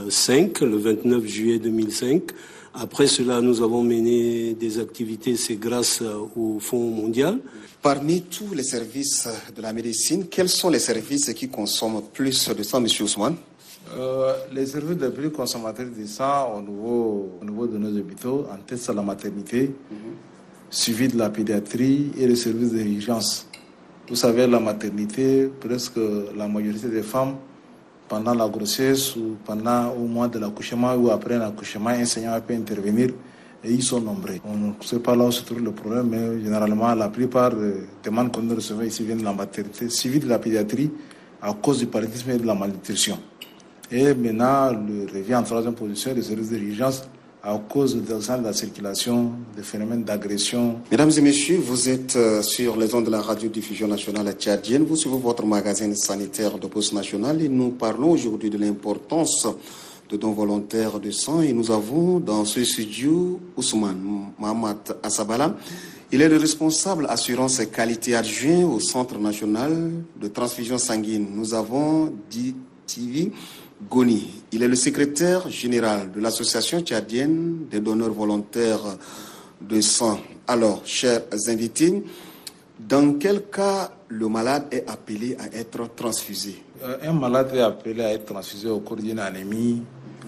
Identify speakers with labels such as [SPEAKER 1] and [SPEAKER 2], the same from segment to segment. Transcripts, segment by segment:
[SPEAKER 1] 2005, le 29 juillet 2005. Après cela, nous avons mené des activités, c'est grâce au Fonds mondial.
[SPEAKER 2] Parmi tous les services de la médecine, quels sont les services qui consomment plus de sang, M. Ousmane?
[SPEAKER 3] Les services les plus consommateurs de sang au niveau de nos hôpitaux, en tête c'est la maternité, suivi de la pédiatrie et les services d'urgence. Vous savez, la maternité, presque la majorité des femmes, pendant la grossesse ou pendant au mois de l'accouchement ou après l'accouchement, un saignant peut intervenir et ils sont nombreux. On ne sait pas là où se trouve le problème, mais généralement, la plupart des demandes qu'on recevait ici viennent de la maternité, suivi de la pédiatrie à cause du paludisme et de la malnutrition. Et maintenant, le revient en troisième position des services d'urgence à cause de la circulation, des phénomènes d'agression.
[SPEAKER 2] Mesdames et messieurs, vous êtes sur les ondes de la radiodiffusion nationale tchadienne. Vous suivez votre magazine sanitaire de Poste Nationale et nous parlons aujourd'hui de l'importance de dons volontaires de sang. Et nous avons dans ce studio Ousmane Mohamed Assabala. Il est le responsable assurance et qualité adjoint au Centre national de transfusion sanguine. Nous avons Ditivi Goni. Il est le secrétaire général de l'association tchadienne des donneurs volontaires de sang. Alors, chers invités, dans quel cas le malade est appelé à être transfusé?
[SPEAKER 3] Un malade est appelé à être transfusé au cours d'une anémie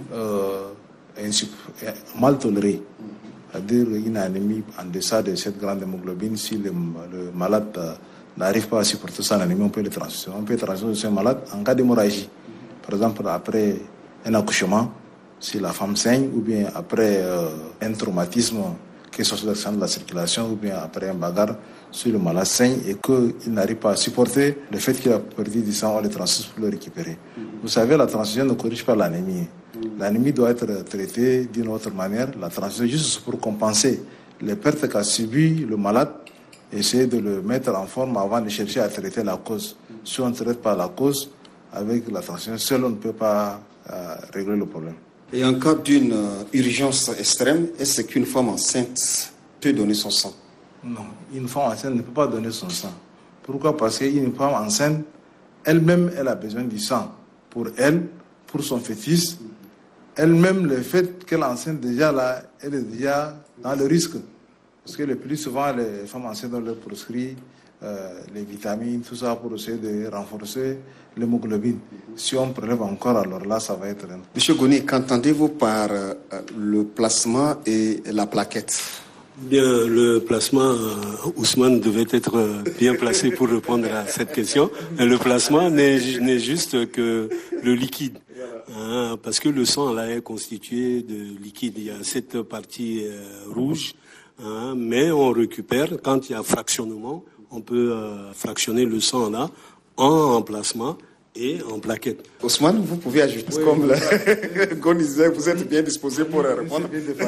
[SPEAKER 3] mal tolérée. C'est-à-dire une anémie en deçà de cette grande hémoglobine. Si le malade n'arrive pas à supporter son anémie, on peut le transfuser. On peut transfuser ce malade en cas d'hémorragie. Par exemple, après un accouchement, si la femme saigne, ou bien après un traumatisme, que ce soit l'accident de la circulation, ou bien après un bagarre, si le malade saigne et qu'il n'arrive pas à supporter le fait qu'il a perdu du sang, on le transfuse pour le récupérer. Vous savez, la transfusion ne corrige pas l'anémie. L'anémie doit être traitée d'une autre manière. La transfusion, juste pour compenser les pertes qu'a subies le malade, essayer de le mettre en forme avant de chercher à traiter la cause. Si on ne traite pas la cause, avec la transfusion seule, on ne peut pas régler le problème.
[SPEAKER 2] Et en cas d'une urgence extrême, est-ce qu'une femme enceinte peut donner son sang?
[SPEAKER 3] Non, une femme enceinte ne peut pas donner son sang. Pourquoi? Parce qu'une femme enceinte, elle-même, elle a besoin du sang pour elle, pour son fœtus. Elle-même, le fait qu'elle est enceinte déjà là, elle est déjà dans le risque. Parce que le plus souvent, les femmes enceintes, on leur prescrit les vitamines, tout ça pour essayer de renforcer l'hémoglobine. Si on prélève encore, alors là, ça va être...
[SPEAKER 2] Monsieur Goni, qu'entendez-vous par le plasma et la plaquette?
[SPEAKER 1] Bien, le plasma, Ousmane devait être bien placé pour répondre à cette question. Le plasma n'est juste que le liquide. Parce que le sang là est constitué de liquide. Il y a cette partie rouge, mais on récupère, quand il y a fractionnement, on peut fractionner le sang là en plasma et en plaquettes.
[SPEAKER 2] Ousmane, vous pouvez ajouter, oui, comme Gon disait, vous êtes bien disposé pour répondre.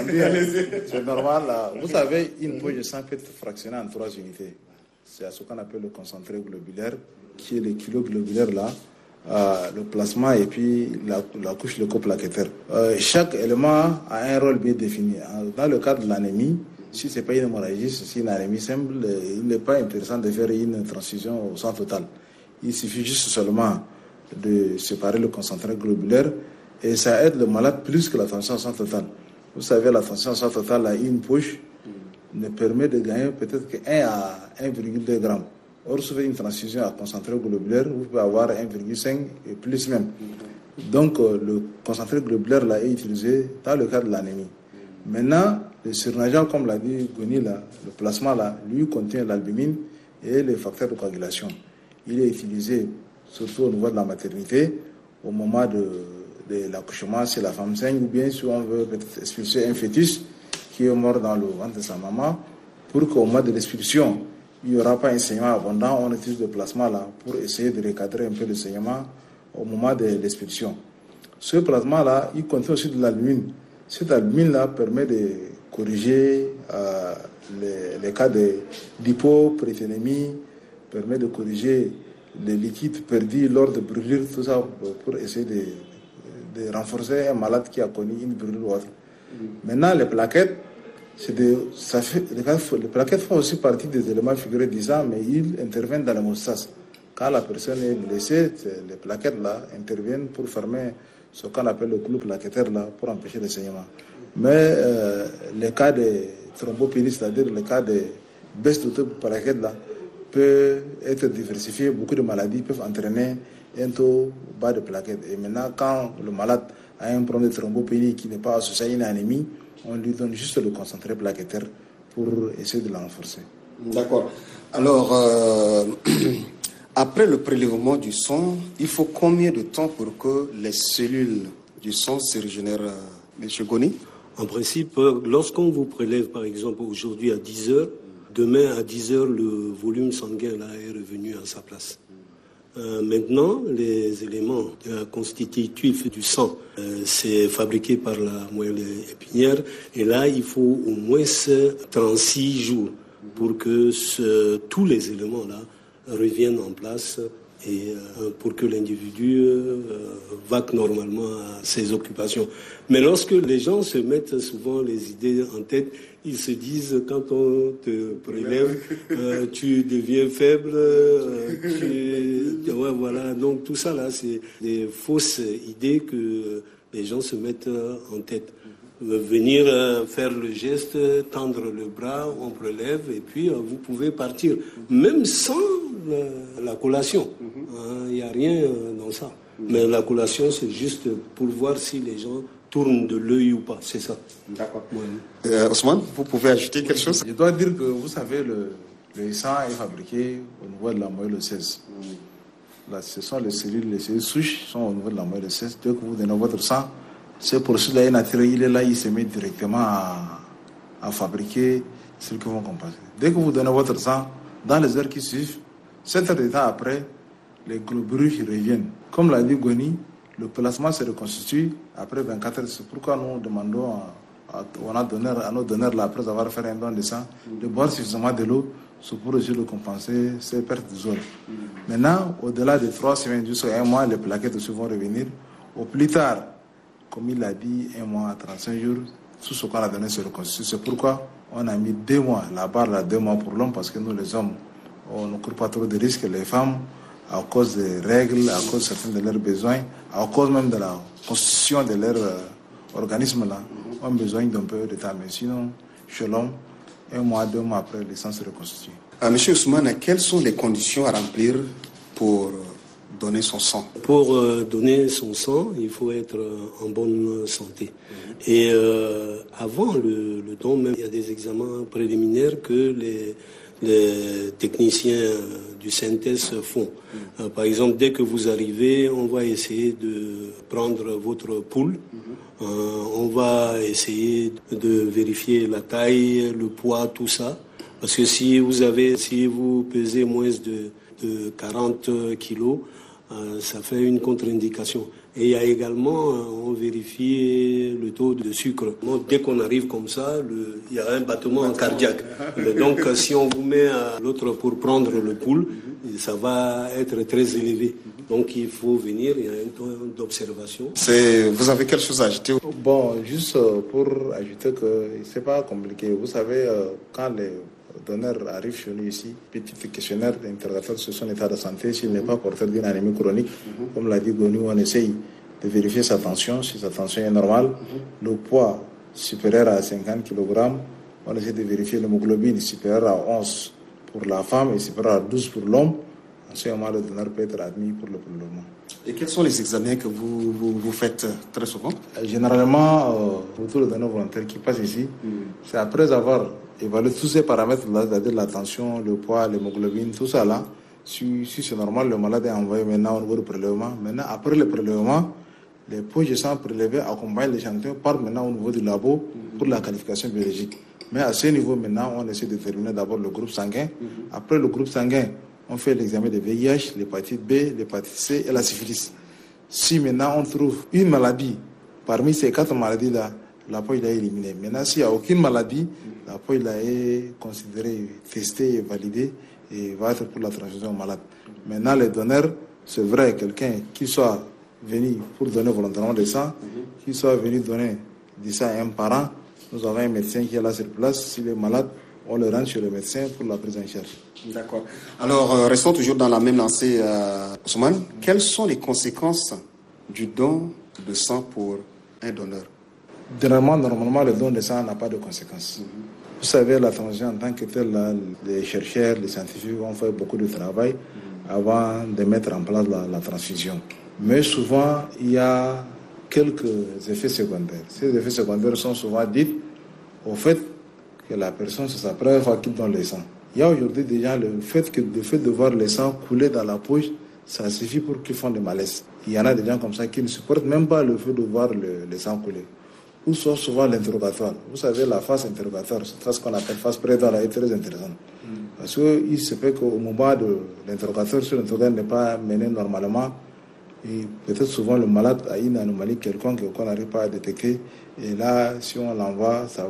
[SPEAKER 3] C'est normal. Vous savez, une poche de sang peut être fractionnée en 3 unités. C'est ce qu'on appelle le concentré globulaire, qui est le kilo globulaire là, le plasma et puis la couche leucoplaquettaire. Chaque élément a un rôle bien défini. Dans le cadre de l'anémie, si ce n'est pas une hémorragie, si c'est une anémie simple, il n'est pas intéressant de faire une transfusion au sang total. Il suffit juste seulement de séparer le concentré globulaire et ça aide le malade plus que la transfusion au sang total. Vous savez, la transfusion au sang total à une poche ne permet de gagner peut-être que 1 à 1,2 grammes. Or, si vous faites une transfusion à concentré globulaire, vous pouvez avoir 1,5 et plus même. Donc, le concentré globulaire là, est utilisé dans le cas de l'anémie. Maintenant, le surnageant, comme l'a dit Goni, le plasma, là, lui contient l'albumine et les facteurs de coagulation. Il est utilisé surtout au niveau de la maternité, au moment de l'accouchement, si la femme saigne, ou bien si on veut expulser un fœtus qui est mort dans le ventre de sa maman, pour qu'au moment de l'expulsion, il n'y aura pas un saignement abondant, on utilise le plasma là pour essayer de recadrer un peu le saignement au moment de l'expulsion. Ce plasma là, il contient aussi de l'albumine. Cette albumine-là permet de corriger les cas d'hypopréténémie, permet de corriger les liquides perdus lors de brûlures, tout ça pour essayer de renforcer un malade qui a connu une brûlure ou autre. Maintenant, les plaquettes, les plaquettes font aussi partie des éléments figurés du sang, mais ils interviennent dans l'hémostase. Quand la personne est blessée, les plaquettes là interviennent pour fermer ce qu'on appelle le clou plaquettaire là pour empêcher le saignement. Mais les cas de thrombopénie, c'est-à-dire les cas de baisse de taux de plaquettes là, peut être diversifié. Beaucoup de maladies peuvent entraîner un taux bas de plaquettes. Et maintenant, quand le malade a un problème de thrombopénie qui n'est pas associé à une anémie, on lui donne juste le concentré plaquettaire pour essayer de la renforcer.
[SPEAKER 2] D'accord. Alors, après le prélèvement du sang, il faut combien de temps pour que les cellules du sang se régénèrent, M. Goni?
[SPEAKER 1] En principe, lorsqu'on vous prélève, par exemple, aujourd'hui à 10 heures, demain à 10 heures, le volume sanguin là, est revenu à sa place. Maintenant, les éléments constitutifs du sang, c'est fabriqué par la moelle épinière. Et là, il faut au moins 36 jours pour que tous les éléments là reviennent en place et pour que l'individu vaque normalement à ses occupations. Mais lorsque les gens se mettent souvent les idées en tête, ils se disent quand on te prélève, tu deviens faible, ouais, voilà. Donc tout ça là, c'est des fausses idées que les gens se mettent en tête. Venir faire le geste, tendre le bras, on prélève et puis vous pouvez partir, même sans la collation. Il n'y a rien dans ça. Mais la collation, c'est juste pour voir si les gens tournent de l'œil ou pas, c'est ça.
[SPEAKER 2] D'accord. Ouais. Ousmane, vous pouvez ajouter quelque chose?
[SPEAKER 3] Je dois dire que, vous savez, le sang est fabriqué au niveau de la moelle 16. Là, ce sont les cellules souches sont au niveau de la moelle 16. Dès que vous donnez votre sang, c'est pour cela naturel, il est là, il se met directement à fabriquer ce qu'ils vont compenser. Dès que vous donnez votre sang, dans les heures qui suivent, 7 heures de temps après, les globules reviennent. Comme l'a dit Goni, le plasma se reconstitue après 24 heures. C'est pourquoi nous demandons à nos donneurs, là, après avoir fait un don de sang, de boire suffisamment de l'eau pour essayer de compenser ces pertes de zone. Maintenant, au-delà de 3 semaines jusqu'à 1 mois, les plaquettes aussi vont revenir. Au plus tard, comme il l'a dit, 1 mois à 35 jours, tout ce qu'on a donné se reconstitue. C'est pourquoi on a mis 2 mois, la barre là, 2 mois pour l'homme, parce que nous, les hommes, on ne court pas trop de risques. Les femmes, à cause des règles, à cause de certains de leurs besoins, à cause même de la constitution de leur organisme là, ont besoin d'un peu de temps. Mais sinon, chez l'homme, 1 mois, 2 mois après, le sang se reconstitue.
[SPEAKER 2] Monsieur Ousmane, quelles sont les conditions à remplir pour donner son sang?
[SPEAKER 1] Pour donner son sang, il faut être en bonne santé. Et avant le don, même, il y a des examens préliminaires que les techniciens du CNTS font. Par exemple, dès que vous arrivez, on va essayer de prendre votre pouls. On va essayer de vérifier la taille, le poids, tout ça. Parce que si vous pesez moins de 40 kilos, ça fait une contre-indication. Et il y a également, on vérifie le taux de sucre. Dès qu'on arrive comme ça, il y a un battement cardiaque. Donc si on vous met à l'autre pour prendre le pouls, ça va être très élevé. Donc il faut venir, il y a un temps d'observation.
[SPEAKER 2] Vous avez quelque chose à ajouter?
[SPEAKER 3] Bon, juste pour ajouter que c'est pas compliqué. Vous savez, quand les donneur arrive chez nous ici, petit questionnaire d'interrogatoire sur son état de santé, s'il n'est pas porteur d'une anémie chronique, comme l'a dit Goni, on essaye de vérifier sa tension, si sa tension est normale, le poids supérieur à 50 kg, on essaie de vérifier l'hémoglobine supérieure à 11 pour la femme et supérieure à 12 pour l'homme. En ce moment, le donneur peut être admis pour le prélèvement.
[SPEAKER 2] Et quels sont les examens que vous faites très souvent?
[SPEAKER 3] Généralement, pour tous les donneurs volontaires qui passent ici, c'est après avoir évalué tous ces paramètres-là, c'est-à-dire la tension, le poids, l'hémoglobine, tout ça là. Si c'est normal, le malade est envoyé maintenant au niveau du prélèvement. Maintenant, après le prélèvement, les poches de sang prélevées accompagnent l'échantillon, partent maintenant au niveau du labo pour la qualification biologique. Mais à ce niveau, maintenant, on essaie de déterminer d'abord le groupe sanguin. Après le groupe sanguin, on fait l'examen de VIH, l'hépatite B, l'hépatite C et la syphilis. Si maintenant on trouve une maladie, parmi ces 4 maladies-là, la poche est éliminée. Maintenant, s'il n'y a aucune maladie, la poche est considérée, testée et validée et va être pour la transfusion au malade. Maintenant, les donneurs, c'est vrai, quelqu'un qui soit venu pour donner volontairement du sang, qui soit venu donner du sang à un parent, nous avons un médecin qui est là sur place. S'il est malade, on le rend chez le médecin pour la prise en charge.
[SPEAKER 2] D'accord. Alors, restons toujours dans la même lancée, Ousmane. Quelles sont les conséquences du don de sang pour un donneur?
[SPEAKER 3] Normalement, le don de sang n'a pas de conséquences. Vous savez, la transfusion en tant que telle, là, les chercheurs, les scientifiques ont fait beaucoup de travail avant de mettre en place la transfusion. Mais souvent, il y a quelques effets secondaires. Ces effets secondaires sont souvent dits au fait que la personne, c'est sa première fois qu'il donne le sang. Il y a aujourd'hui déjà le fait de voir le sang couler dans la poche, ça suffit pour qu'ils font des malaises. Il y en a des gens comme ça qui ne supportent même pas le fait de voir le sang couler. Ou soit souvent l'interrogatoire. Vous savez, la phase interrogatoire, c'est ce qu'on appelle phase prédatoire, est très intéressante. Parce qu'il se fait qu'au moment de l'interrogatoire, si l'interrogatoire n'est pas mené normalement, et peut-être souvent le malade a une anomalie quelconque qu'on n'arrive pas à détecter. Et là, si on l'envoie, ça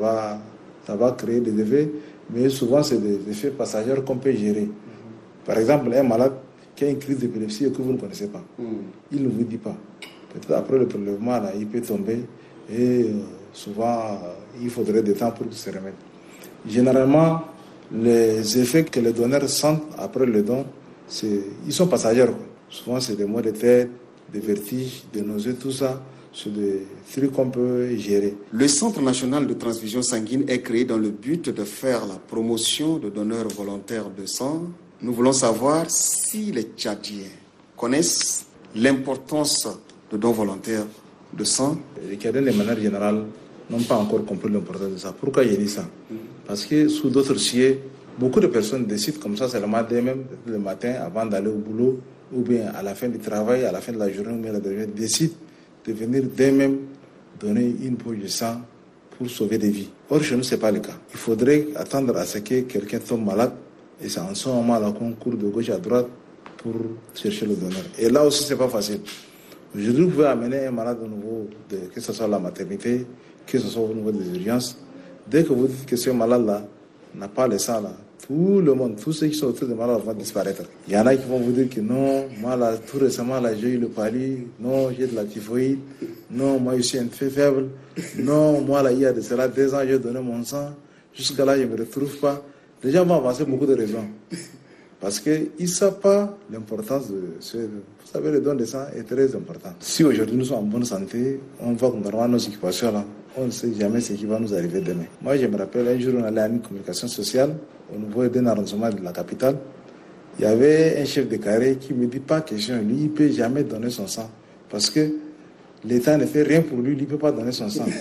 [SPEAKER 3] va créer des effets. Mais souvent, c'est des effets passagers qu'on peut gérer. Par exemple, un malade qui a une crise d'épilepsie et que vous ne connaissez pas, il ne vous dit pas. Peut-être après le prélèvement, là, il peut tomber. Et souvent, il faudrait du temps pour qu'il se remette. Généralement, les effets que les donneurs sentent après le don, ils sont passagers. Souvent, c'est des maux de tête, des vertiges, des nausées, tout ça. C'est des trucs qu'on peut gérer.
[SPEAKER 2] Le Centre national de transfusion sanguine est créé dans le but de faire la promotion de donneurs volontaires de sang. Nous voulons savoir si les Tchadiens connaissent l'importance de dons volontaires de sang.
[SPEAKER 3] Les Tchadiens, de manière générale, n'ont pas encore compris l'importance de ça. Pourquoi j'ai dit ça? Parce que sous d'autres cieux, beaucoup de personnes décident comme ça seulement d'eux-mêmes, le matin, avant d'aller au boulot, ou bien à la fin du travail, à la fin de la journée, ou bien décident de venir d'eux-mêmes donner une poche de sang pour sauver des vies. Or, chez nous, ce n'est pas le cas. Il faudrait attendre à ce que quelqu'un tombe malade, et c'est en ce moment-là qu'on court de gauche à droite pour chercher le donneur. Et là aussi, ce n'est pas facile. Aujourd'hui, vous pouvez amener un malade au niveau que ce soit la maternité, que ce soit au niveau des urgences. Dès que vous dites que ce malade-là n'a pas le sang, là, tout le monde, tous ceux qui sont autour de malade vont disparaître. Il y en a qui vont vous dire que non, moi là, tout récemment, là, j'ai eu le palu, non, j'ai de la typhoïde, non, moi je suis un peu faible, non, moi là, il y a de cela 2 ans, j'ai donné mon sang, jusqu'à là, je ne me retrouve pas. Les gens vont avancer beaucoup de raisons. Parce qu'ils ne savent pas l'importance de ce. Vous savez, le don de sang est très important. Si aujourd'hui nous sommes en bonne santé, on voit que normalement nos occupations là, on ne sait jamais ce qui va nous arriver demain. Moi, je me rappelle, un jour, on allait à une communication sociale au niveau d'un arrondissement de la capitale. Il y avait un chef de carré qui me dit pas question, lui, il ne peut jamais donner son sang. Parce que l'État ne fait rien pour lui, il ne peut pas donner son sang.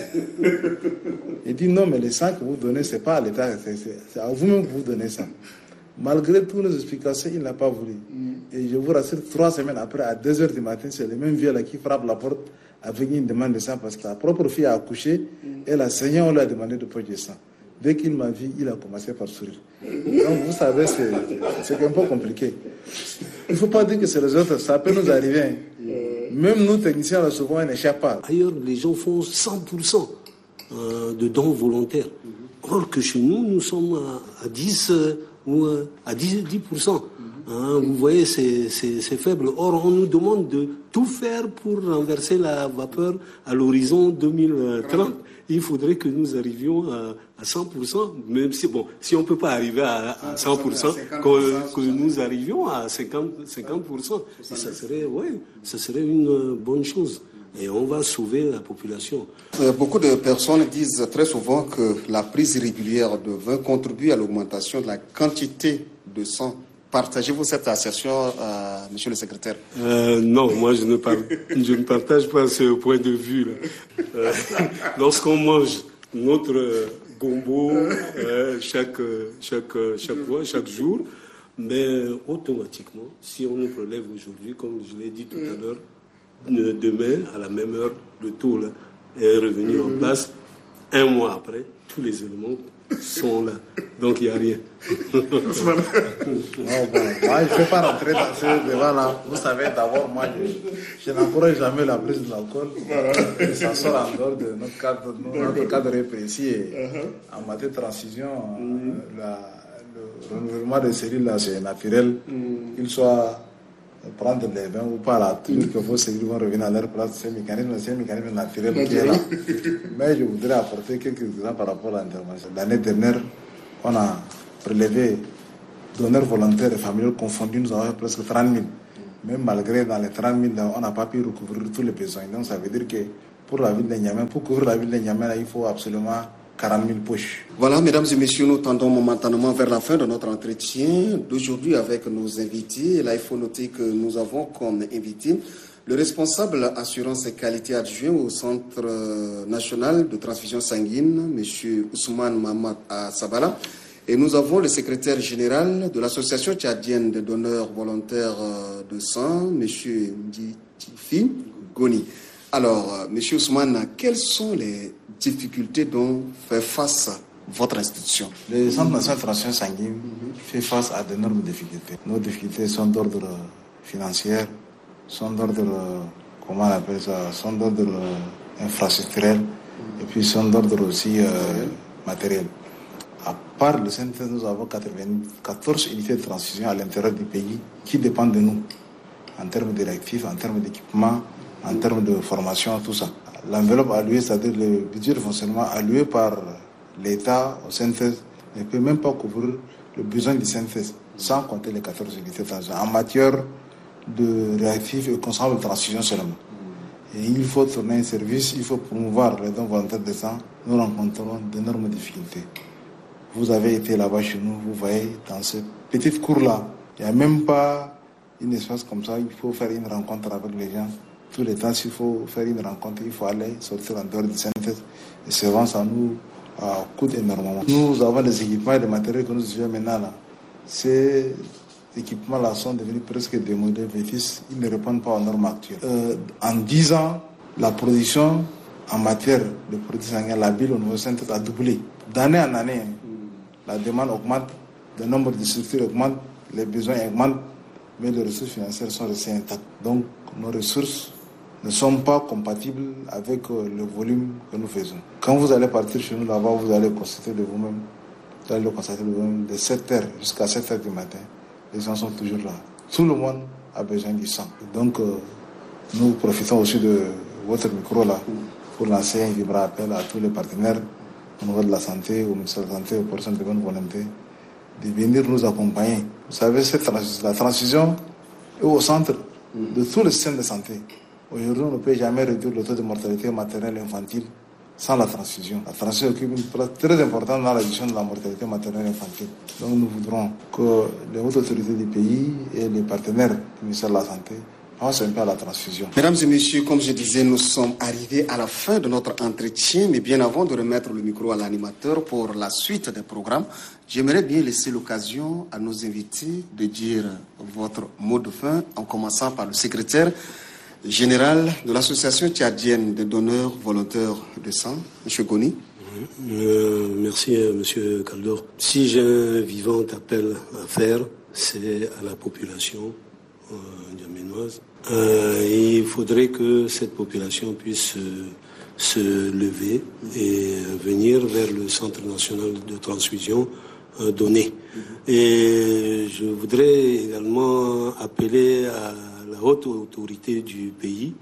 [SPEAKER 3] Il dit non, mais le sang que vous donnez, ce n'est pas à l'État, c'est à vous-même que vous donnez ça. Malgré toutes nos explications, il n'a pas voulu. Et je vous rassure, 3 semaines après, à 2h du matin, c'est le même vieux-là qui frappe la porte avec une demande de sang parce que sa propre fille a accouché et la seigneur, on lui a demandé de poche de sang. Dès qu'il m'a vu, il a commencé par sourire. Donc, vous savez, c'est un peu compliqué. Il ne faut pas dire que c'est les autres, ça peut nous arriver. Même nous, techniciens, là, souvent, on n'échappe pas.
[SPEAKER 1] Ailleurs, les gens font 100% de dons volontaires. Or que chez nous, nous sommes à 10 ou à 10%. Vous voyez, c'est faible. Or, on nous demande de tout faire pour renverser la vapeur à l'horizon 2030. Il faudrait que nous arrivions à 100%, même si, bon, si on ne peut pas arriver à 100%, que nous arrivions à 50%. Et ça serait une bonne chose. Et on va sauver la population.
[SPEAKER 2] Beaucoup de personnes disent très souvent que la prise régulière de vin contribue à l'augmentation de la quantité de sang. Partagez-vous cette assertion, monsieur le secrétaire?
[SPEAKER 1] Non, moi je ne partage pas ce point de vue. Lorsqu'on mange notre gombo chaque jour, mais automatiquement, si on nous prélève aujourd'hui, comme je l'ai dit tout à l'heure, demain, à la même heure, le taux là, est revenu en place. 1 mois après, tous les éléments sont là. Donc, il n'y a rien.
[SPEAKER 3] Non, bon, moi, je ne vais pas rentrer dans ce débat-là. Vous savez, d'abord, moi, je n'encourage jamais la prise de l'alcool. Ça sort en dehors de notre cadre précis. En matière de transfusion, le renouvellement des cellules, là, c'est naturel. Qu'il soit prendre les vins ou pas, là, toujours que vos cellules vont revenir à leur place. C'est un mécanisme naturel qui est là. Mais je voudrais apporter quelques exemples par rapport à l'intervention. L'année dernière, on a prélevé donneurs volontaires et familiaux confondus, nous avons presque 30 000. Même malgré dans les 30 000, on n'a pas pu recouvrir tous les besoins. Donc ça veut dire que pour la ville de Niamey, pour couvrir la ville de Niamey, il faut absolument 40 000 poches.
[SPEAKER 2] Voilà, mesdames et messieurs, nous tendons momentanément vers la fin de notre entretien d'aujourd'hui avec nos invités. Et là, il faut noter que nous avons comme invité le responsable assurance et qualité adjoint au Centre national de transfusion sanguine, M. Ousmane Mamad Sabala. Et nous avons le secrétaire général de l'Association tchadienne des donneurs volontaires de sang, M. Ndjifi Goni. Alors, M. Ousmane, quelles sont les difficultés dont fait face votre institution?
[SPEAKER 3] Le Centre national de transfusion sanguine fait face à d'énormes difficultés. Nos difficultés sont d'ordre financier, sont d'ordre, comment on appelle ça, sont d'ordre infrastructurel et puis sont d'ordre aussi matériel. À part le synthèse, nous avons 14 unités de transfusion à l'intérieur du pays qui dépendent de nous, en termes de réactifs, en termes d'équipement, en termes de formation, tout ça. L'enveloppe allouée, c'est-à-dire le budget de fonctionnement alloué par l'État au synthèse, ne peut même pas couvrir le besoin du synthèse, sans compter les 14 unités de transfusion, en matière de réactifs et consommable de transfusion seulement. Et il faut tourner un service, il faut promouvoir les dons volontaires de sang. Nous rencontrons d'énormes difficultés. Vous avez été là-bas chez nous, vous voyez, dans cette petite cour-là, il n'y a même pas une espace comme ça, il faut faire une rencontre avec les gens. Tous les temps, s'il faut faire une rencontre, il faut aller sortir en dehors du synthèse. Et souvent, ça nous coûte énormément. Nous avons des équipements et des matériels que nous utilisons maintenant là. Ces équipements-là sont devenus presque des modèles vétustes, ils ne répondent pas aux normes actuelles. En 10 ans, la production en matière de produits sanguins, la bile au niveau synthèse a doublé. D'année en année, la demande augmente, le nombre de structures augmente, les besoins augmentent, mais les ressources financières sont restées intactes. Donc nos ressources ne sont pas compatibles avec le volume que nous faisons. Quand vous allez partir chez nous là-bas, vous allez constater de vous-même, de 7h jusqu'à 7h du matin, les gens sont toujours là. Tout le monde a besoin du sang. Donc nous profitons aussi de votre micro là pour lancer un vibrant appel à tous les partenaires au niveau de la santé, au ministère de la Santé, aux personnes de bonne volonté, de venir nous accompagner. Vous savez, la transition est au centre de tout le système de santé. Aujourd'hui, on ne peut jamais réduire le taux de mortalité maternelle et infantile sans la transfusion. La transfusion occupe une place très importante dans la réduction de la mortalité maternelle et infantile. Donc nous voudrons que les hautes autorités du pays et les partenaires du ministère de la Santé pensent un peu à la transfusion.
[SPEAKER 2] Mesdames et messieurs, comme je disais, nous sommes arrivés à la fin de notre entretien, mais bien avant de remettre le micro à l'animateur pour la suite des programmes, j'aimerais bien laisser l'occasion à nos invités de dire votre mot de fin, en commençant par le secrétaire général de l'Association tchadienne des donneurs volontaires de sang, M. Goni.
[SPEAKER 1] Merci, M. Kaldor. Si j'ai un vivant appel à faire, c'est à la population diaménoise. Il faudrait que cette population puisse se lever et venir vers le Centre national de transfusion donné. Et je voudrais également appeler à la haute autorité du pays,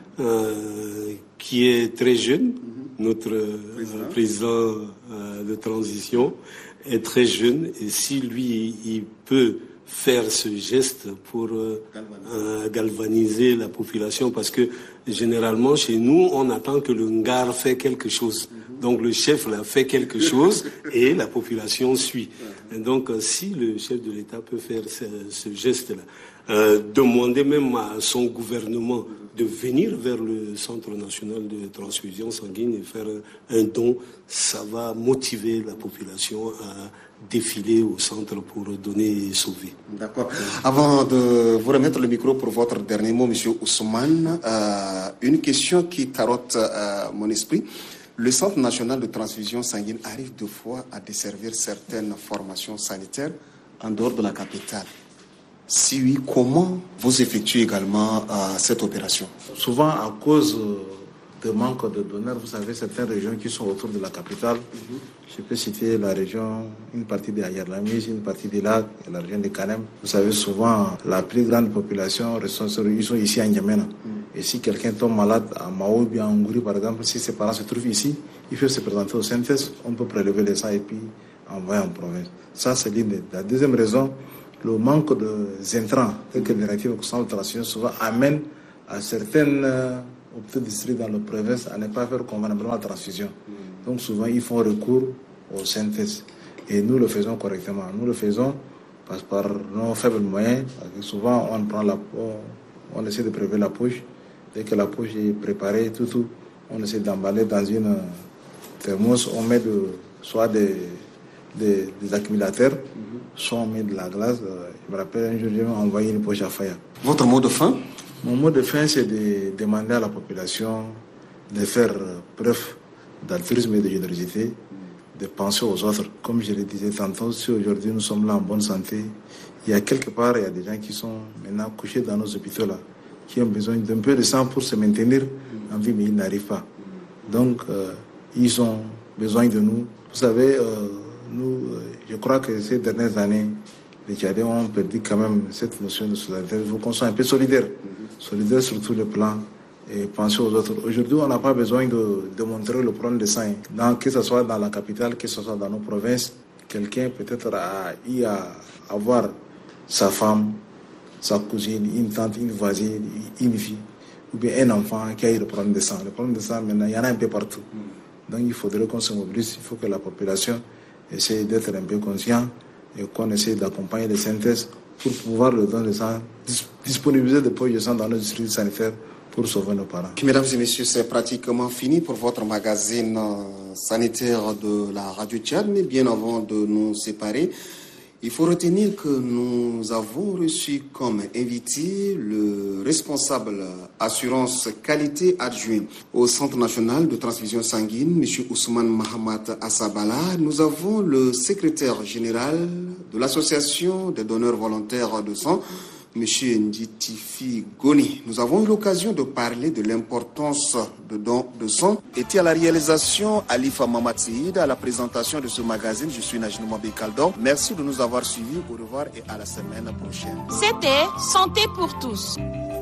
[SPEAKER 1] qui est très jeune. Notre président de transition est très jeune, et si lui, il peut faire ce geste pour galvaniser la population, parce que généralement chez nous on attend que le Ngar fait quelque chose, donc le chef là fait quelque chose et la population suit. Et donc si le chef de l'État peut faire ce geste là, demander même à son gouvernement de venir vers le Centre national de transfusion sanguine et faire un don, ça va motiver la population à défiler au centre pour donner et sauver.
[SPEAKER 2] D'accord. Avant de vous remettre le micro pour votre dernier mot, M. Ousmane, une question qui tarote mon esprit. Le Centre national de transfusion sanguine arrive deux fois à desservir certaines formations sanitaires en dehors de la capitale. Si oui, comment vous effectuez également cette opération?
[SPEAKER 3] Souvent à cause de manque de donneurs, vous savez, certaines régions qui sont autour de la capitale, je peux citer la région, une partie de Ayarlamis, une partie des lacs, et la région de Kanem. Vous savez, souvent, la plus grande population, ils sont ici à N'Djamena. Et si quelqu'un tombe malade à Mao ou bien à Ngouri, par exemple, si ses parents se trouvent ici, il faut se présenter au synthèse, on peut prélever les sangs et puis envoyer en province. Ça, c'est l'une. La deuxième raison, le manque de intrants, tels que les réactifs oxygène de transfusion, souvent amène à certaines hôpitaux districts dans le province à ne pas faire convenablement la transfusion. Donc souvent, ils font recours aux synthèses. Et nous le faisons correctement. Nous le faisons par nos faibles moyens. Parce que souvent, on essaie de préparer la poche. Dès que la poche est préparée, tout, on essaie d'emballer dans une thermos. On met soit des accumulateurs, soit on met de la glace. Je me rappelle un jour, j'ai envoyé une poche à Faya.
[SPEAKER 2] Votre mot de fin?
[SPEAKER 3] Mon mot de fin, c'est de demander à la population de faire preuve d'altruisme et de générosité, de penser aux autres. Comme je le disais tantôt, si aujourd'hui nous sommes là en bonne santé, il y a quelque part, il y a des gens qui sont maintenant couchés dans nos hôpitaux là, qui ont besoin d'un peu de sang pour se maintenir en vie, mais ils n'arrivent pas. Donc, ils ont besoin de nous. Vous savez, nous, je crois que ces dernières années, les Tchadiens ont perdu quand même cette notion de solidarité. Il faut qu'on soit un peu solidaire. Solidaire sur tous les plans et penser aux autres. Aujourd'hui, on n'a pas besoin de montrer le problème de sang. Que ce soit dans la capitale, que ce soit dans nos provinces, quelqu'un peut-être a eu à avoir sa femme, sa cousine, une tante, une voisine, une fille, ou bien un enfant qui a eu le problème de sang. Le problème de sang, maintenant, il y en a un peu partout. Donc il faudrait qu'on se mobilise. Il faut que la population essaie d'être un peu conscient et qu'on essaie d'accompagner les synthèses pour pouvoir le don de sang, disponibiliser des poches de sang dans nos districts sanitaires pour sauver nos parents.
[SPEAKER 2] Mesdames et messieurs, c'est pratiquement fini pour votre magazine sanitaire de la Radio Tchad. Mais bien avant de nous séparer, il faut retenir que nous avons reçu comme invité le responsable assurance qualité adjoint au Centre national de transfusion sanguine, M. Ousmane Mahamat Assabala. Nous avons le secrétaire général de l'association des donneurs volontaires de sang, M. Nditifi Goni. Nous avons eu l'occasion de parler de l'importance de don de sang. Et à la réalisation, Alifa Mamatseid, à la présentation de ce magazine, je suis Najnou Mabé Kaldor. Merci de nous avoir suivis. Au revoir et à la semaine prochaine.
[SPEAKER 4] C'était Santé pour tous.